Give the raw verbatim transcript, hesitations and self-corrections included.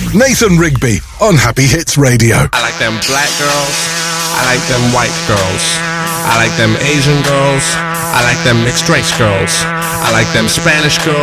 Nathan Rigby on Happy Hits Radio. I like them black girls. I like them white girls. I like them Asian girls. I like them mixed race girls. I like them Spanish girls.